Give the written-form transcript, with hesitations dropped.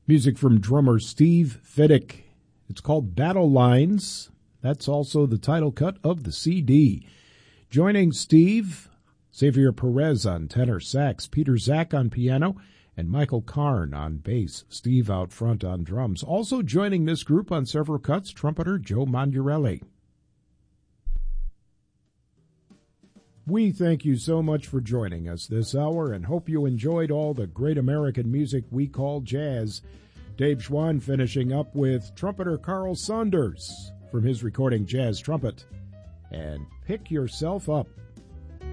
Music from drummer Steve Fiddick. It's called Battle Lines. That's also the title cut of the CD. Joining Steve, Xavier Perez on tenor sax, Peter Zach on piano, and Michael Karn on bass. Steve out front on drums. Also joining this group on several cuts, trumpeter Joe Mondurelli. We thank you so much for joining us this hour and hope you enjoyed all the great American music we call jazz. Dave Schwann finishing up with trumpeter Carl Saunders from his recording Jazz Trumpet. And Pick Yourself Up.